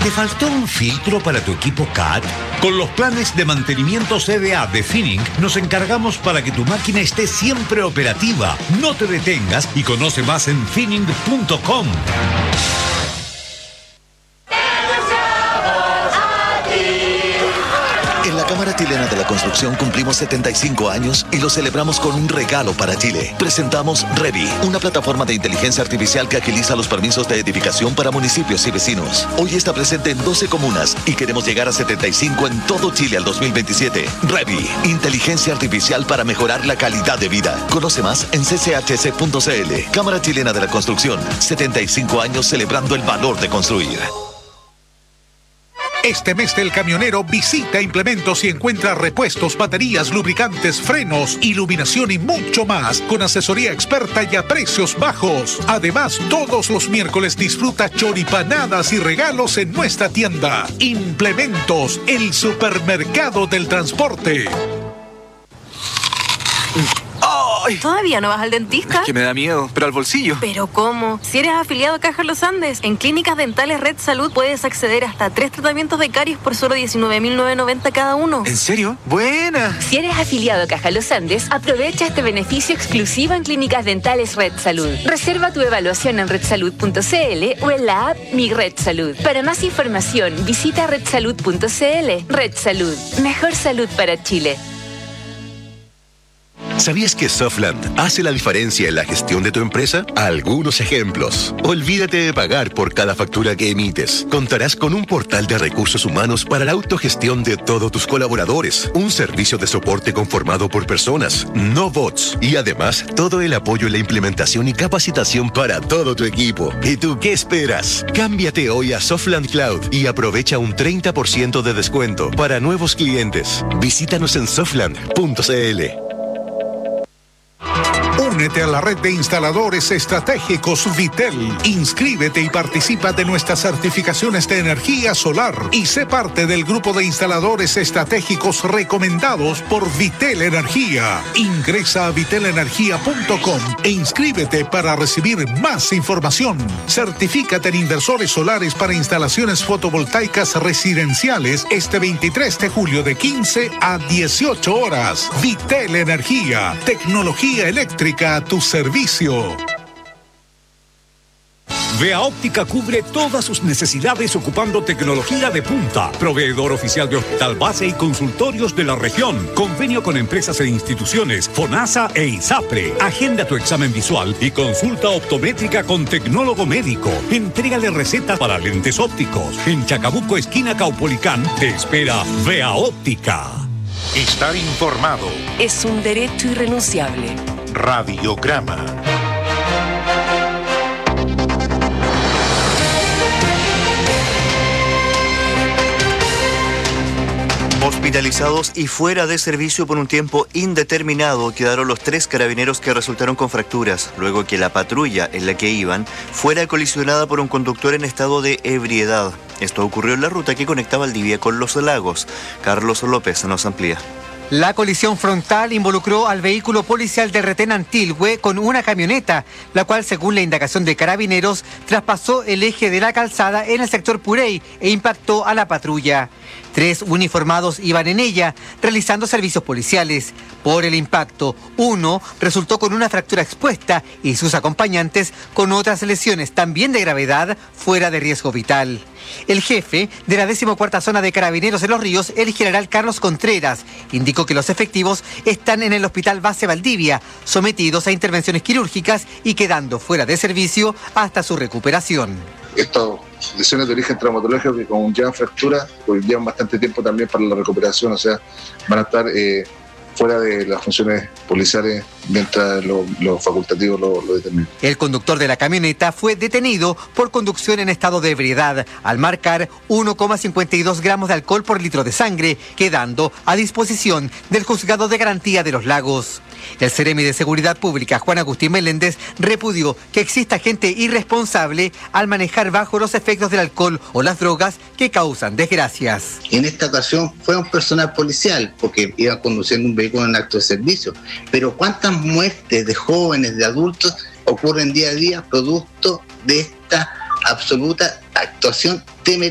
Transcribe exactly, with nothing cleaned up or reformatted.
¿Te faltó un filtro para tu equipo C A T? Con los planes de mantenimiento C D A de Finning, nos encargamos para que tu máquina esté siempre operativa. No te detengas y conoce más en finning punto com. En la Cámara Chilena de la Construcción cumplimos setenta y cinco años y lo celebramos con un regalo para Chile. Presentamos Revi, una plataforma de inteligencia artificial que agiliza los permisos de edificación para municipios y vecinos. Hoy está presente en doce comunas y queremos llegar a setenta y cinco en todo Chile al dos mil veintisiete. Revi, inteligencia artificial para mejorar la calidad de vida. Conoce más en c c h c punto c l. Cámara Chilena de la Construcción, setenta y cinco años celebrando el valor de construir. Este mes del camionero visita Implementos y encuentra repuestos, baterías, lubricantes, frenos, iluminación y mucho más con asesoría experta y a precios bajos. Además, todos los miércoles disfruta choripanadas y regalos en nuestra tienda. Implementos, el supermercado del transporte. ¡Ay! ¿Todavía no vas al dentista? Es que me da miedo, pero al bolsillo. ¿Pero cómo? Si eres afiliado a Caja Los Andes, en Clínicas Dentales Red Salud puedes acceder hasta tres tratamientos de caries por solo diecinueve mil novecientos noventa cada uno. ¿En serio? ¡Buena! Si eres afiliado a Caja Los Andes, aprovecha este beneficio exclusivo en Clínicas Dentales Red Salud. Reserva tu evaluación en red salud punto c l o en la app Mi Red Salud. Para más información, visita red salud punto c l. Red Salud. Mejor salud para Chile. ¿Sabías que Softland hace la diferencia en la gestión de tu empresa? Algunos ejemplos. Olvídate de pagar por cada factura que emites. Contarás con un portal de recursos humanos para la autogestión de todos tus colaboradores. Un servicio de soporte conformado por personas, no bots. Y además, todo el apoyo en la implementación y capacitación para todo tu equipo. ¿Y tú qué esperas? Cámbiate hoy a Softland Cloud y aprovecha un treinta por ciento de descuento para nuevos clientes. Visítanos en softland punto c l. Únete a la red de instaladores estratégicos Vitel. Inscríbete y participa de nuestras certificaciones de energía solar y sé parte del grupo de instaladores estratégicos recomendados por Vitel Energía. Ingresa a vitel energía punto com e inscríbete para recibir más información. Certifícate en inversores solares para instalaciones fotovoltaicas residenciales este veintitrés de julio de quince a dieciocho horas. Vitel Energía, tecnología eléctrica a tu servicio. Vea Óptica cubre todas sus necesidades ocupando tecnología de punta. Proveedor oficial de Hospital Base y consultorios de la región. Convenio con empresas e instituciones, FONASA e ISAPRE. Agenda tu examen visual y consulta optométrica con tecnólogo médico. Entrégale receta para lentes ópticos. En Chacabuco, esquina Caupolicán, te espera Vea Óptica. Estar informado es un derecho irrenunciable. Radiograma. Hospitalizados y fuera de servicio por un tiempo indeterminado quedaron los tres carabineros que resultaron con fracturas, luego que la patrulla en la que iban fuera colisionada por un conductor en estado de ebriedad. Esto ocurrió en la ruta que conectaba Valdivia con Los Lagos. Carlos López nos amplía. La colisión frontal involucró al vehículo policial de Retén Antilhue con una camioneta, la cual, según la indagación de carabineros, traspasó el eje de la calzada en el sector Purey e impactó a la patrulla. Tres uniformados iban en ella, realizando servicios policiales. Por el impacto, uno resultó con una fractura expuesta y sus acompañantes con otras lesiones también de gravedad fuera de riesgo vital. El jefe de la decimocuarta zona de Carabineros de Los Ríos, el general Carlos Contreras, indicó que los efectivos están en el Hospital Base Valdivia, sometidos a intervenciones quirúrgicas y quedando fuera de servicio hasta su recuperación. Estas lesiones de origen traumatológico que con llevan fractura, pues llevan bastante tiempo también para la recuperación, o sea, van a estar eh, fuera de las funciones policiales mientras lo, lo facultativo lo, lo determine. El conductor de la camioneta fue detenido por conducción en estado de ebriedad al marcar uno coma cincuenta y dos gramos de alcohol por litro de sangre, quedando a disposición del Juzgado de Garantía de Los Lagos. El Seremi de Seguridad Pública, Juan Agustín Meléndez, repudió que exista gente irresponsable al manejar bajo los efectos del alcohol o las drogas que causan desgracias. En esta ocasión fue un personal policial porque iba conduciendo un vehículo en acto de servicio. Pero ¿cuántas muertes de jóvenes, de adultos ocurren día a día producto de esta absoluta actuación temeraria?